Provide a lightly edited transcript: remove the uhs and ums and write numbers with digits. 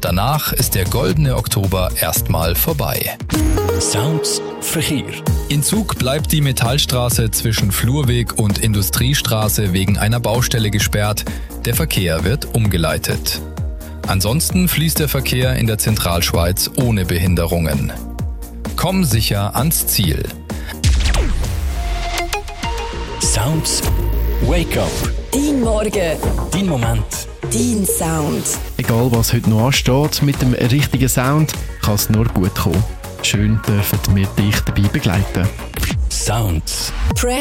Danach ist der goldene Oktober erstmal vorbei. Sounds Verkehr. In Zug bleibt die Metallstraße zwischen Flurweg und Industriestraße wegen einer Baustelle gesperrt. Der Verkehr wird umgeleitet. Ansonsten fließt der Verkehr in der Zentralschweiz ohne Behinderungen. Komm sicher ans Ziel. Sounds Wake Up. Dein Morgen. Dein Moment. Dein Sound. Egal was heute noch ansteht, mit dem richtigen Sound kann es nur gut kommen. Schön dürfen wir dich dabei begleiten. Sounds.